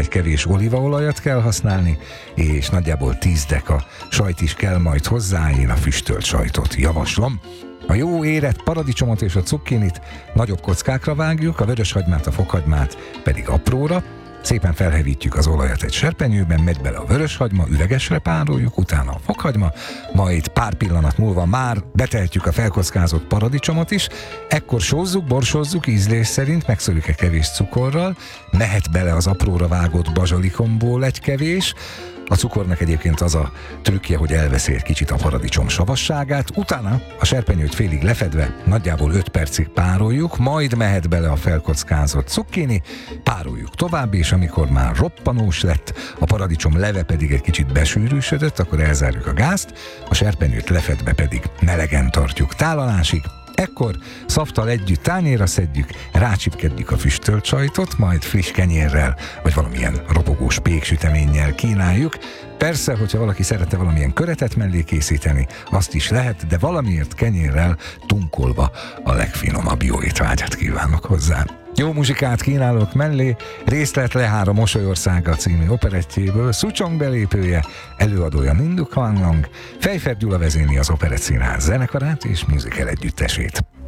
egy kevés olívaolajat kell használni, és nagyjából 10 deka sajt is kell majd hozzá, én a füstölt sajtot javaslom. A jó érett paradicsomot és a cukkinit nagyobb kockákra vágjuk, a vöröshagymát, a fokhagymát pedig apróra. Szépen felhevítjük az olajat egy serpenyőben, megy bele a vöröshagyma, üvegesre pároljuk, utána a fokhagyma, majd pár pillanat múlva már betehetjük a felkockázott paradicsomot is, ekkor sózzuk, borsózzuk ízlés szerint, megszorjuk egy kevés cukorral, mehet bele az apróra vágott bazsalikomból egy kevés. A cukornak egyébként az a trükkje, hogy elveszi egy kicsit a paradicsom savasságát, utána a serpenyőt félig lefedve nagyjából 5 percig pároljuk, majd mehet bele a felkockázott cukkini, pároljuk tovább, és amikor már roppanós lett, a paradicsom leve pedig egy kicsit besűrűsödött, akkor elzárjuk a gázt, a serpenyőt lefedve pedig melegen tartjuk tálalásig. Ekkor szaftal együtt tányérra szedjük, rácsipkedjük a füstölt sajtot, majd friss kenyérrel, vagy valamilyen ropogós péksüteménnyel kínáljuk. Persze, hogyha valaki szeretne valamilyen köretet mellé készíteni, azt is lehet, de valamiért kenyérrel tunkolva a legfinomabb jó étvágyat kívánok hozzá. Jó muzsikát kínálok mellé, részlet Lehára Mosolyországa című operettjéből, Szucsong belépője, előadója Minduk Hang Lang, Fejfer Gyula vezényli az Operettszínház zenekarát és musical együttesét.